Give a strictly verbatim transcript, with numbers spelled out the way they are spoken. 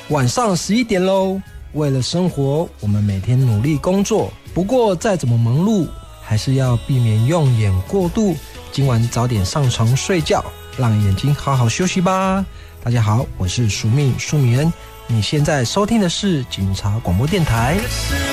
晚上十一点喽。为了生活，我们每天努力工作，不过再怎么忙碌，还是要避免用眼过度。今晚早点上床睡觉，让眼睛好好休息吧。大家好，我是苏命苏米恩，你现在收听的是警察广播电台。